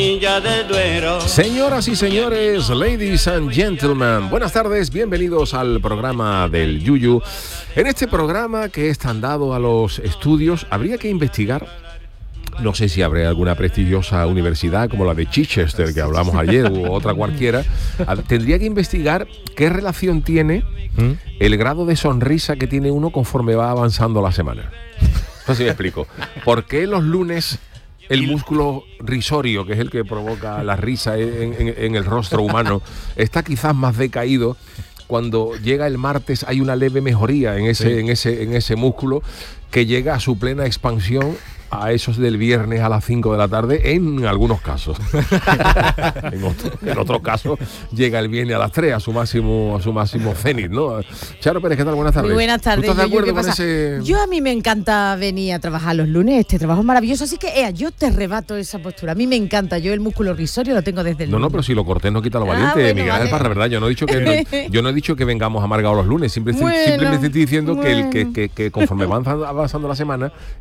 orilla del Duero. Señoras y señores, ladies and gentlemen, buenas tardes, bienvenidos al programa del Yuyu. En este programa que es tan dado a los estudios, habría que investigar, no sé si habrá alguna prestigiosa universidad como la de Chichester que hablamos ayer u otra cualquiera, tendría que investigar qué relación tiene el grado de sonrisa que tiene uno conforme va avanzando la semana. No sé si me explico. ¿Por qué los lunes el músculo risorio, que es el que provoca la risa en el rostro humano, está quizás más decaído? Cuando llega el martes hay una leve mejoría en ese músculo que llega a su plena expansión a esos del viernes a las 5 de la tarde en algunos casos. en otros casos llega el viernes a las 3 a su máximo cenit, ¿no? Charo Pérez, ¿qué tal? Buenas tardes. Muy buenas tardes. ¿Tú estás de acuerdo con ese...? Yo, a mí me encanta venir a trabajar los lunes, este trabajo es maravilloso, así que yo te rebato esa postura. A mí me encanta, yo el músculo risorio lo tengo desde el lunes. No, pero si lo cortés no quita lo valiente, bueno, Miguel Ángel Parra, ¿verdad? Yo no he dicho que vengamos amargados los lunes, simplemente estoy diciendo que conforme va avanzando la semana,